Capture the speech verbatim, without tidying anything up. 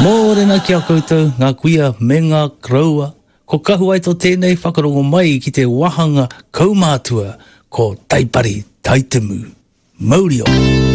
Mōrena ki a koutou, ngā kuia me ngā kraua. Ko kahu ai tō tēnei whakarongo mai ki te wahanga kaumātua ko Taipari Taitumu. Maurio.